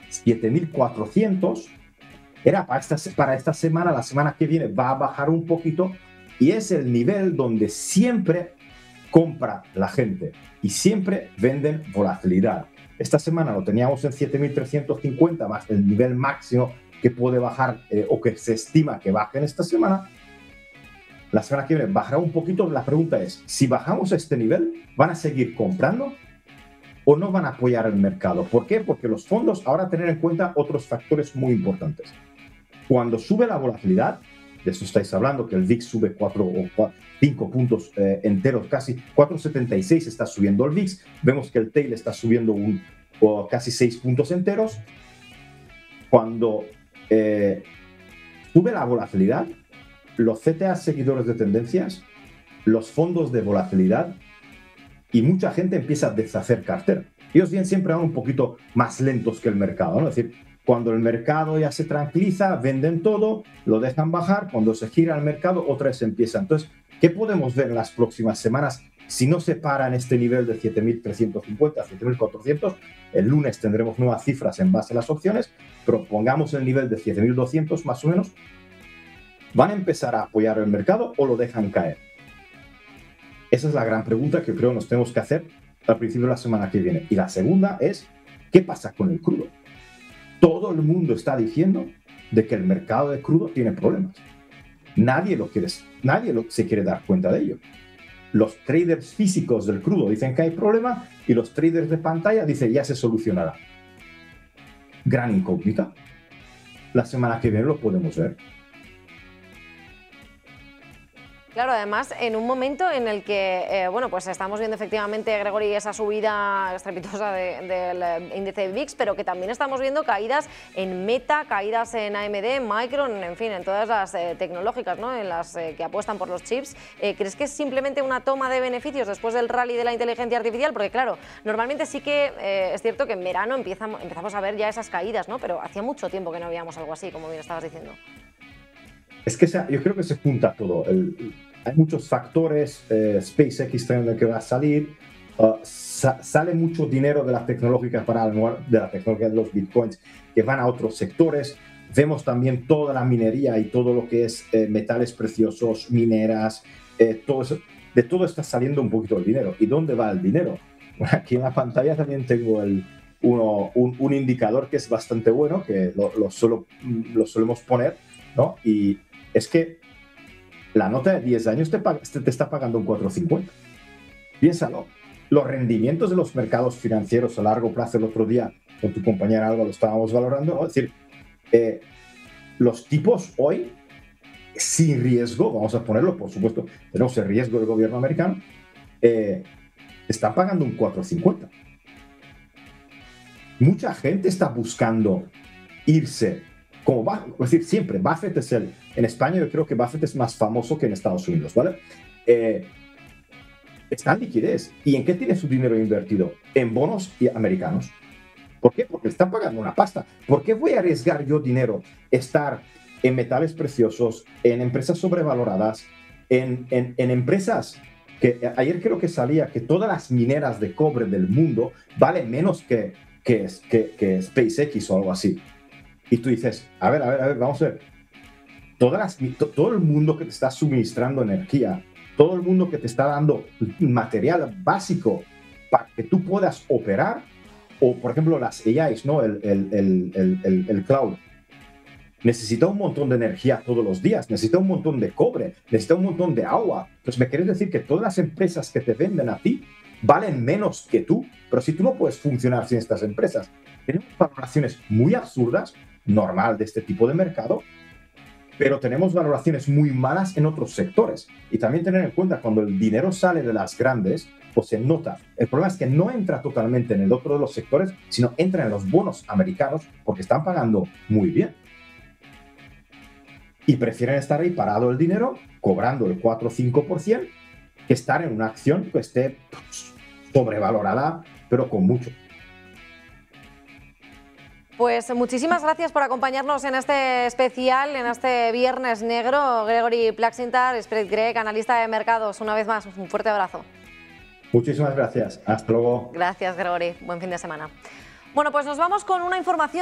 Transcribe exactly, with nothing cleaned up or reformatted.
siete mil cuatrocientos, era para esta, para esta semana, la semana que viene va a bajar un poquito y es el nivel donde siempre compra la gente y siempre venden volatilidad. Esta semana lo teníamos en siete mil trescientos cincuenta, más el nivel máximo que puede bajar eh, o que se estima que baje en esta semana. La semana que viene bajará un poquito. La pregunta es, si bajamos a este nivel, ¿van a seguir comprando o no van a apoyar el mercado? ¿Por qué? Porque los fondos, ahora tener en cuenta otros factores muy importantes. Cuando sube la volatilidad, de eso estáis hablando, que el V I X sube cuatro o cinco puntos eh, enteros, casi cuatro coma setenta y seis está subiendo el V I X, vemos que el Tail está subiendo un, o casi seis puntos enteros. Cuando eh, sube la volatilidad, los C T A seguidores de tendencias, los fondos de volatilidad y mucha gente empieza a deshacer cartera. Ellos bien siempre van un poquito más lentos que el mercado, ¿no? Es decir, cuando el mercado ya se tranquiliza, venden todo, lo dejan bajar, cuando se gira el mercado, otra vez empieza. Entonces, ¿qué podemos ver en las próximas semanas? Si no se para en este nivel de siete mil trescientos cincuenta, siete mil cuatrocientos, el lunes tendremos nuevas cifras en base a las opciones, pero pongamos el nivel de siete mil doscientos más o menos, ¿van a empezar a apoyar el mercado o lo dejan caer? Esa es la gran pregunta que creo nos tenemos que hacer al principio de la semana que viene. Y la segunda es, ¿qué pasa con el crudo? Todo el mundo está diciendo de que el mercado de crudo tiene problemas. Nadie, lo quiere, nadie lo, se quiere dar cuenta de ello. Los traders físicos del crudo dicen que hay problema y los traders de pantalla dicen ya se solucionará. Gran incógnita. La semana que viene lo podemos ver. Claro, además, en un momento en el que, eh, bueno, pues estamos viendo efectivamente, Gregory, esa subida estrepitosa de, del índice V I X, pero que también estamos viendo caídas en Meta, caídas en A M D, Micron, en fin, en todas las eh, tecnológicas, ¿no?, en las eh, que apuestan por los chips. Eh, ¿Crees que es simplemente una toma de beneficios después del rally de la inteligencia artificial? Porque, claro, normalmente sí que eh, es cierto que en verano empezamos, empezamos a ver ya esas caídas, ¿no? Pero hacía mucho tiempo que no veíamos algo así, como bien estabas diciendo. Es que se, yo creo que se junta todo. El, hay muchos factores, eh, SpaceX también que va a salir, uh, sa, sale mucho dinero de la tecnológica para el, de la tecnología de los bitcoins que van a otros sectores. Vemos también toda la minería y todo lo que es eh, metales preciosos, mineras, eh, todo eso, de todo está saliendo un poquito el dinero. ¿Y dónde va el dinero? Bueno, aquí en la pantalla también tengo el, uno, un, un indicador que es bastante bueno, que lo, lo, solo, lo solemos poner, ¿no? Y es que la nota de diez años te, paga, te, te está pagando un cuatro coma cincuenta. Piénsalo. Los rendimientos de los mercados financieros a largo plazo, el otro día con tu compañera Alba lo estábamos valorando, ¿no? Es decir, eh, los tipos hoy, sin riesgo, vamos a ponerlo, por supuesto, tenemos el riesgo del gobierno americano, eh, están pagando un cuatro coma cincuenta. Mucha gente está buscando irse. Como Buffett, es decir, siempre, Buffett es el, en España yo creo que Buffett es más famoso que en Estados Unidos, ¿vale? Eh, está en liquidez. ¿Y en qué tiene su dinero invertido? En bonos y americanos. ¿Por qué? Porque están pagando una pasta. ¿Por qué voy a arriesgar yo dinero, estar en metales preciosos, en empresas sobrevaloradas, en, en, en empresas que ayer creo que salía que todas las mineras de cobre del mundo valen menos que, que, que, que SpaceX o algo así? Y tú dices, a ver, a ver, a ver, vamos a ver. Todas las, to, todo el mundo que te está suministrando energía, todo el mundo que te está dando material básico para que tú puedas operar, o por ejemplo las A Is, ¿no? el, el, el, el, el, el cloud, necesita un montón de energía todos los días, necesita un montón de cobre, necesita un montón de agua. Entonces, ¿me quieres decir que todas las empresas que te venden a ti valen menos que tú? Pero si tú no puedes funcionar sin estas empresas, tenemos valoraciones muy absurdas, normal de este tipo de mercado, pero tenemos valoraciones muy malas en otros sectores. Y también tener en cuenta, cuando el dinero sale de las grandes, pues se nota. El problema es que no entra totalmente en el otro de los sectores, sino entra en los bonos americanos porque están pagando muy bien. Y prefieren estar ahí parado el dinero, cobrando el cuatro o cinco por ciento, que estar en una acción que esté pues, sobrevalorada, pero con mucho. Pues muchísimas gracias por acompañarnos en este especial, en este Viernes Negro. Gregory Plaxintar, Spread Greg, analista de mercados. Una vez más, un fuerte abrazo. Muchísimas gracias. Hasta luego. Gracias, Gregory. Buen fin de semana. Bueno, pues nos vamos con una información